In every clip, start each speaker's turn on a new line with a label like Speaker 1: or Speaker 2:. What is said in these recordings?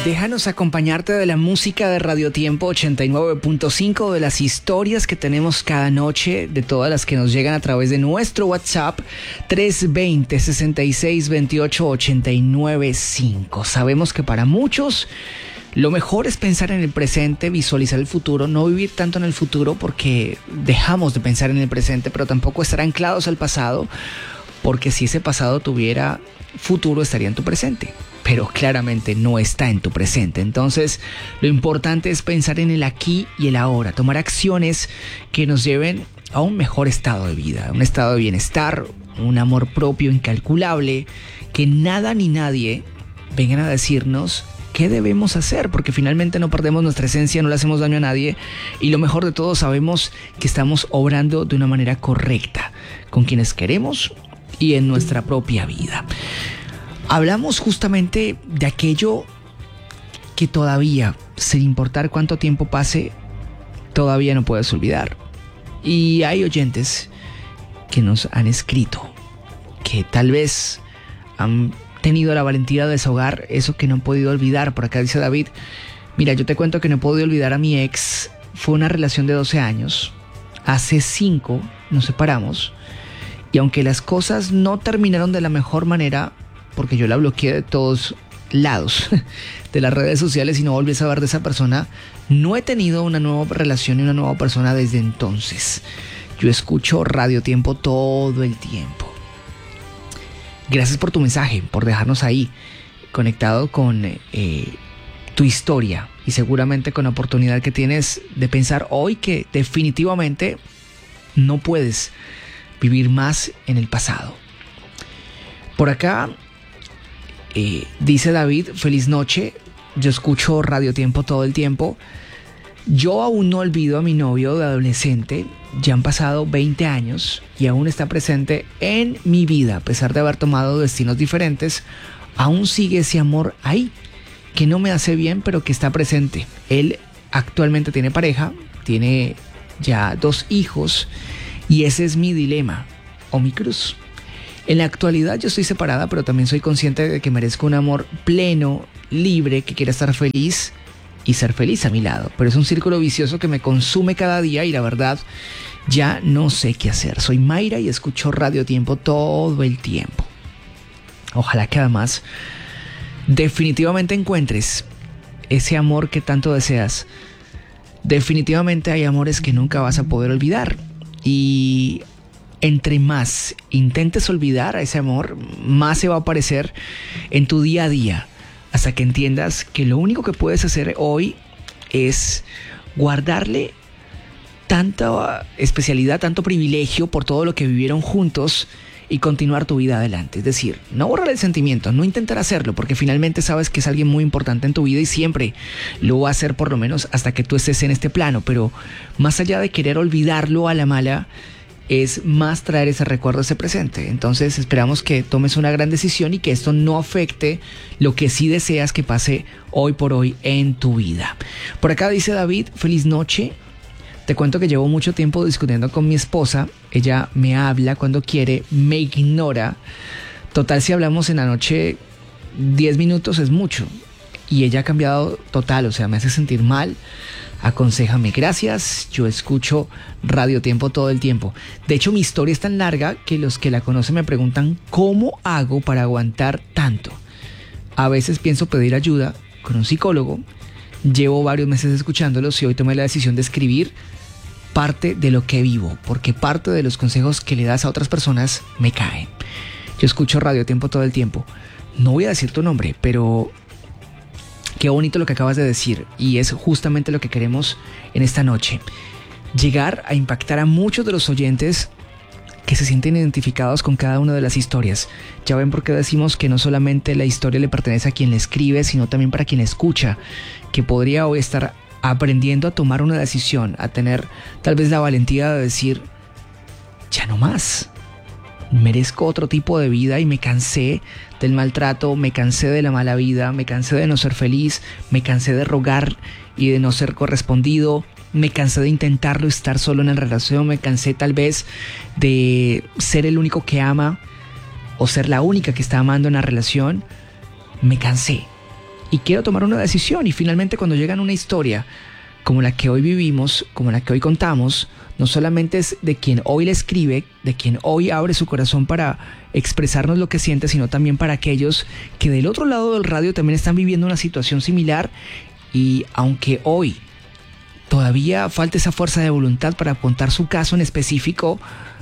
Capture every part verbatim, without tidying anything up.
Speaker 1: Déjanos acompañarte de la música de Radio Tiempo ochenta y nueve punto cinco, de las historias que tenemos cada noche, de todas las que nos llegan a través de nuestro WhatsApp tres dos cero, seis seis dos ocho, ocho nueve cinco. Sabemos que para muchos lo mejor es pensar en el presente, visualizar el futuro, no vivir tanto en el futuro porque dejamos de pensar en el presente, pero tampoco estar anclados al pasado, porque si ese pasado tuviera futuro estaría en tu presente, pero claramente no está en tu presente. Entonces lo importante es pensar en el aquí y el ahora, tomar acciones que nos lleven a un mejor estado de vida, un estado de bienestar, un amor propio incalculable, que nada ni nadie vengan a decirnos qué debemos hacer, porque finalmente no perdemos nuestra esencia, no le hacemos daño a nadie, y lo mejor de todo, sabemos que estamos obrando de una manera correcta con quienes queremos y en nuestra propia vida. Hablamos justamente de aquello que todavía, sin importar cuánto tiempo pase, todavía no puedes olvidar. Y hay oyentes que nos han escrito, que tal vez han tenido la valentía de desahogar eso que no han podido olvidar. Por acá dice David: mira, yo te cuento que no he podido olvidar a mi ex. Fue una relación de doce años. Hace cinco nos separamos. Y aunque las cosas no terminaron de la mejor manera, porque yo la bloqueé de todos lados de las redes sociales y no volví a saber de esa persona, no he tenido una nueva relación y una nueva persona desde entonces. Yo escucho Radio Tiempo todo el tiempo. Gracias por tu mensaje, por dejarnos ahí conectado con eh, tu historia, y seguramente con la oportunidad que tienes de pensar hoy que definitivamente no puedes vivir más en el pasado. Por acá eh, dice David: feliz noche, yo escucho Radio Tiempo todo el tiempo. Yo aún no olvido a mi novio de adolescente. Ya han pasado veinte años y aún está presente en mi vida. A pesar de haber tomado destinos diferentes, aún sigue ese amor ahí, que no me hace bien, pero que está presente. Él actualmente tiene pareja, tiene ya dos hijos, y ese es mi dilema o mi cruz. En la actualidad yo estoy separada, pero también soy consciente de que merezco un amor pleno, libre, que quiera estar feliz y ser feliz a mi lado. Pero es un círculo vicioso que me consume cada día y la verdad ya no sé qué hacer. Soy Mayra y escucho Radio Tiempo todo el tiempo. Ojalá que además definitivamente encuentres ese amor que tanto deseas. Definitivamente hay amores que nunca vas a poder olvidar. Y entre más intentes olvidar a ese amor, más se va a aparecer en tu día a día, hasta que entiendas que lo único que puedes hacer hoy es guardarle tanta especialidad, tanto privilegio por todo lo que vivieron juntos y continuar tu vida adelante. Es decir, no borrar el sentimiento, no intentar hacerlo, porque finalmente sabes que es alguien muy importante en tu vida y siempre lo va a hacer, por lo menos hasta que tú estés en este plano. Pero más allá de querer olvidarlo a la mala, es más traer ese recuerdo, ese presente. Entonces esperamos que tomes una gran decisión y que esto no afecte lo que sí deseas que pase hoy por hoy en tu vida. Por acá dice David: feliz noche. Te cuento que llevo mucho tiempo discutiendo con mi esposa. Ella me habla cuando quiere, me ignora. Total, si hablamos en la noche diez minutos es mucho. Y ella ha cambiado total, o sea, me hace sentir mal. Aconséjame. Gracias, yo escucho Radio Tiempo todo el tiempo. De hecho, mi historia es tan larga que los que la conocen me preguntan cómo hago para aguantar tanto. A veces pienso pedir ayuda con un psicólogo. Llevo varios meses escuchándolos y hoy tomé la decisión de escribir parte de lo que vivo, porque parte de los consejos que le das a otras personas me caen. Yo escucho Radio Tiempo todo el tiempo. No voy a decir tu nombre, pero qué bonito lo que acabas de decir, y es justamente lo que queremos en esta noche. Llegar a impactar a muchos de los oyentes que se sienten identificados con cada una de las historias. Ya ven por qué decimos que no solamente la historia le pertenece a quien la escribe, sino también para quien la escucha, que podría hoy estar aprendiendo a tomar una decisión, a tener tal vez la valentía de decir: ya no más. Merezco otro tipo de vida y me cansé del maltrato, me cansé de la mala vida, me cansé de no ser feliz, me cansé de rogar y de no ser correspondido, me cansé de intentarlo, estar solo en la relación, me cansé tal vez de ser el único que ama o ser la única que está amando en la relación. Me cansé y quiero tomar una decisión. Y finalmente cuando llegan una historia como la que hoy vivimos, como la que hoy contamos, no solamente es de quien hoy le escribe, de quien hoy abre su corazón para expresarnos lo que siente, sino también para aquellos que del otro lado del radio también están viviendo una situación similar. Y aunque hoy todavía falta esa fuerza de voluntad para contar su caso en específico,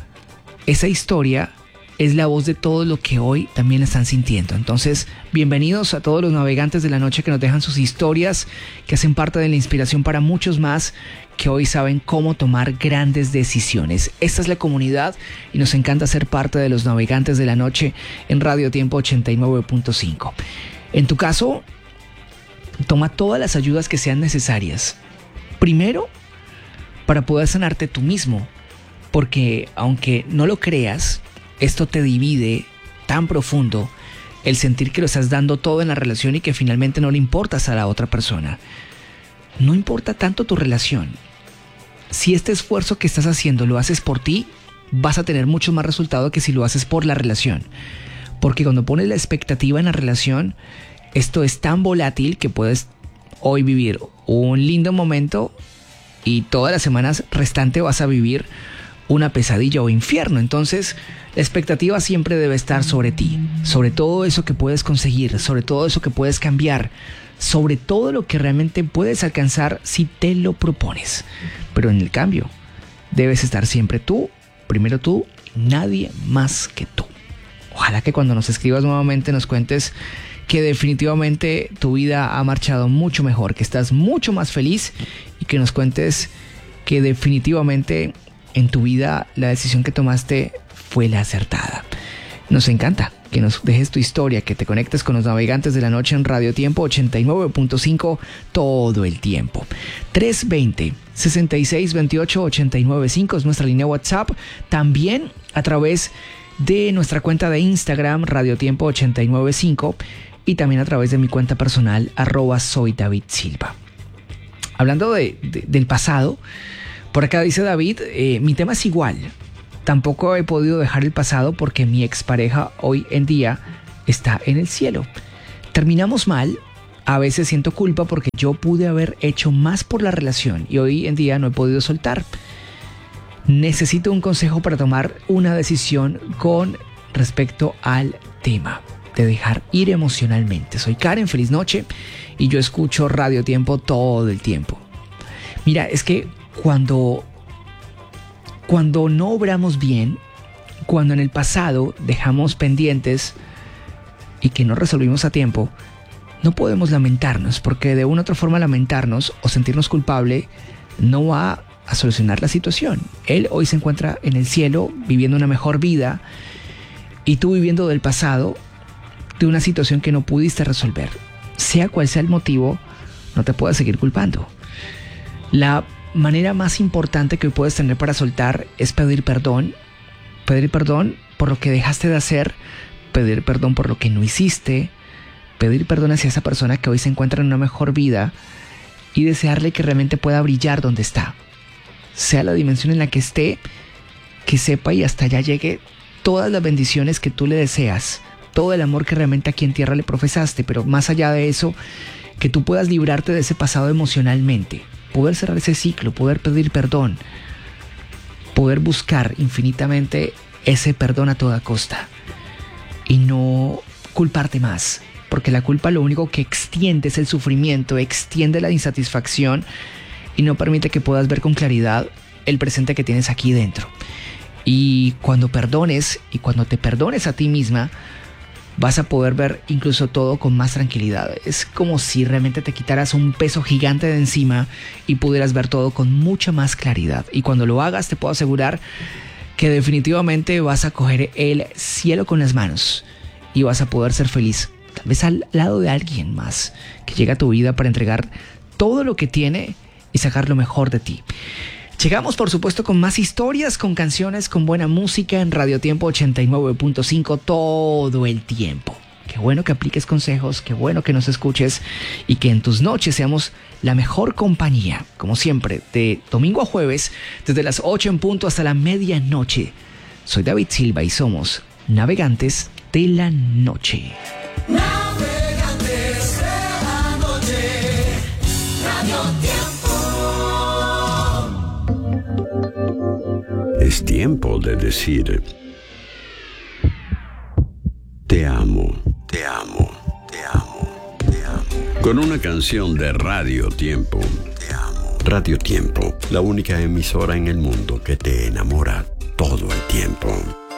Speaker 1: esa historia es la voz de todo lo que hoy también están sintiendo. Entonces, bienvenidos a todos los navegantes de la noche que nos dejan sus historias, que hacen parte de la inspiración para muchos más que hoy saben cómo tomar grandes decisiones. Esta es la comunidad y nos encanta ser parte de los navegantes de la noche en Radio Tiempo ochenta y nueve punto cinco. En tu caso, toma todas las ayudas que sean necesarias. Primero, para poder sanarte tú mismo, porque aunque no lo creas, esto te divide tan profundo, el sentir que lo estás dando todo en la relación y que finalmente no le importas a la otra persona. No importa tanto tu relación. Si este esfuerzo que estás haciendo lo haces por ti, vas a tener mucho más resultado que si lo haces por la relación. Porque cuando pones la expectativa en la relación, esto es tan volátil que puedes hoy vivir un lindo momento y todas las semanas restantes vas a vivir una pesadilla o infierno. Entonces, la expectativa siempre debe estar sobre ti, sobre todo eso que puedes conseguir, sobre todo eso que puedes cambiar, sobre todo lo que realmente puedes alcanzar si te lo propones. Pero en el cambio, debes estar siempre tú, primero tú, nadie más que tú. Ojalá que cuando nos escribas nuevamente nos cuentes que definitivamente tu vida ha marchado mucho mejor, que estás mucho más feliz y que nos cuentes que definitivamente en tu vida la decisión que tomaste fue la acertada. Nos encanta que nos dejes tu historia, que te conectes con los navegantes de la noche en Radio Tiempo ochenta y nueve punto cinco todo el tiempo. tres veinte, sesenta y seis veintiocho, ochenta y nueve cinco es nuestra línea WhatsApp. También a través de nuestra cuenta de Instagram, Radio Tiempo ochenta y nueve cinco, y también a través de mi cuenta personal, arroba soy David Silva. Hablando de, de, del pasado, por acá dice David, eh, mi tema es igual. Tampoco he podido dejar el pasado porque mi expareja hoy en día está en el cielo. Terminamos mal, a veces siento culpa porque yo pude haber hecho más por la relación y hoy en día no he podido soltar. Necesito un consejo para tomar una decisión con respecto al tema de dejar ir emocionalmente. Soy Karen, feliz noche, y yo escucho Radio Tiempo todo el tiempo. Mira, es que Cuando, cuando no obramos bien, cuando en el pasado dejamos pendientes y que no resolvimos a tiempo, no podemos lamentarnos, porque de una u otra forma lamentarnos o sentirnos culpable no va a solucionar la situación. Él hoy se encuentra en el cielo viviendo una mejor vida y tú viviendo del pasado de una situación que no pudiste resolver. Sea cual sea el motivo, no te puedas seguir culpando. La manera más importante que hoy puedes tener para soltar es pedir perdón. Pedir perdón por lo que dejaste de hacer, pedir perdón por lo que no hiciste, pedir perdón hacia esa persona que hoy se encuentra en una mejor vida y desearle que realmente pueda brillar donde está. Sea la dimensión en la que esté, que sepa y hasta allá llegue todas las bendiciones que tú le deseas, todo el amor que realmente aquí en tierra le profesaste, pero más allá de eso, que tú puedas librarte de ese pasado emocionalmente. Poder cerrar ese ciclo, poder pedir perdón, poder buscar infinitamente ese perdón a toda costa y no culparte más, porque la culpa lo único que extiende es el sufrimiento, extiende la insatisfacción y no permite que puedas ver con claridad el presente que tienes aquí dentro. Y cuando perdones y cuando te perdones a ti misma, vas a poder ver incluso todo con más tranquilidad. Es como si realmente te quitaras un peso gigante de encima y pudieras ver todo con mucha más claridad. Y cuando lo hagas, te puedo asegurar que definitivamente vas a coger el cielo con las manos y vas a poder ser feliz, tal vez al lado de alguien más que llega a tu vida para entregar todo lo que tiene y sacar lo mejor de ti. Llegamos, por supuesto, con más historias, con canciones, con buena música en Radio Tiempo ochenta y nueve punto cinco todo el tiempo. Qué bueno que apliques consejos, qué bueno que nos escuches y que en tus noches seamos la mejor compañía, como siempre, de domingo a jueves, desde las ocho en punto hasta la medianoche. Soy David Silva y somos Navegantes de la Noche.
Speaker 2: Navegantes de la Es tiempo de decir: te amo, te amo, te amo, te amo. Con una canción de Radio Tiempo. Te amo. Radio Tiempo, la única emisora en el mundo que te enamora todo el tiempo.